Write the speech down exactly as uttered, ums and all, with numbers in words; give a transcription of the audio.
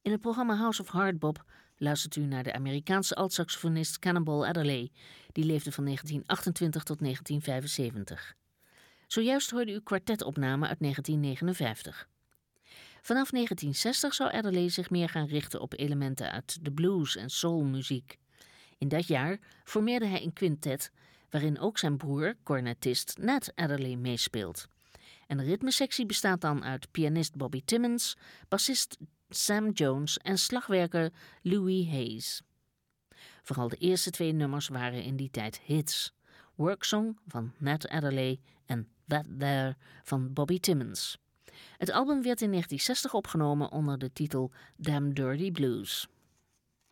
In het programma House of Hardbop luistert u naar de Amerikaanse altsaxofonist Cannonball Adderley. Die leefde van negentien achtentwintig tot negentien vijfenzeventig. Zojuist hoorde u kwartetopname uit negentien negenenvijftig. Vanaf negentien zestig zou Adderley zich meer gaan richten op elementen uit de blues- en soulmuziek. In dat jaar formeerde hij een quintet waarin ook zijn broer, cornetist Nat Adderley, meespeelt. En de ritmesectie bestaat dan uit pianist Bobby Timmons, bassist Sam Jones en slagwerker Louis Hayes. Vooral de eerste twee nummers waren in die tijd hits. Worksong van Nat Adderley en That There van Bobby Timmons. Het album werd in negentien zestig opgenomen onder de titel Damn Dirty Blues.